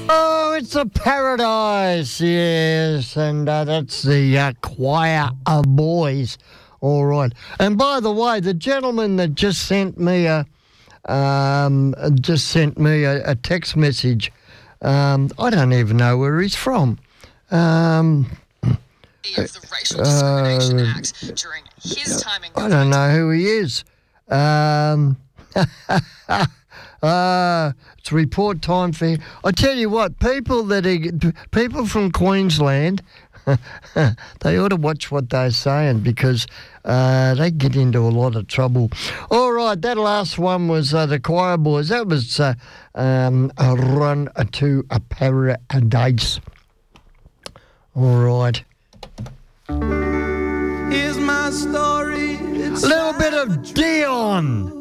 Oh, it's a paradise, yes, and that's the choir of boys. All right. And by the way, the gentleman that just sent me a text message. I don't even know where he's from. Of the Racial Discrimination Act during his time in I don't know who he is. It's report time for him. I tell you what, people from Queensland, they ought to watch what they're saying because they get into a lot of trouble. All right, that last one was the choir boys. That was a run to a paradise. All right. Here's my story. A little bit of Dion.